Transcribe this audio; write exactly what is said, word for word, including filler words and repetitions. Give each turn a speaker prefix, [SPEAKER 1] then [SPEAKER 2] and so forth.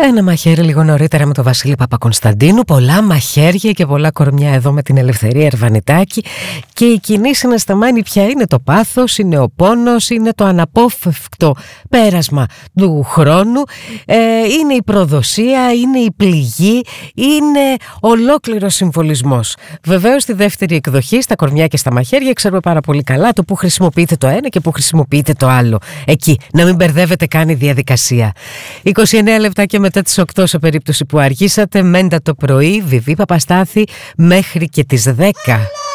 [SPEAKER 1] Ένα μαχαίρι λίγο νωρίτερα με τον Βασίλη Παπακωνσταντίνου. Πολλά μαχαίρια και πολλά κορμιά εδώ με την Ελευθερία Ερβανιτάκη. Και η κοινή συναισθαμάνη πια είναι το πάθος, είναι ο πόνος, είναι το αναπόφευκτο πέρασμα του χρόνου, ε, είναι η προδοσία, είναι η πληγή, είναι ολόκληρος συμβολισμός. Βεβαίως στη δεύτερη εκδοχή, στα κορμιά και στα μαχαίρια, ξέρουμε πάρα πολύ καλά το που χρησιμοποιείτε το ένα και που χρησιμοποιείτε το άλλο. Εκεί, να μην μπερδεύετε καν η διαδικασία. είκοσι εννέα λεπτά και μετά τις οκτώ σε περίπτωση που αργήσατε, Μέντα το πρωί, Βιβί Παπαστάθη μέχρι και τις δέκα.